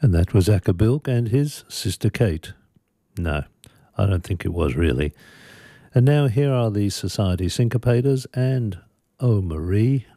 And that was Acker Bilk and his sister Kate. No, I don't think it was really. And now here are the Society Syncopators and Oh Marie.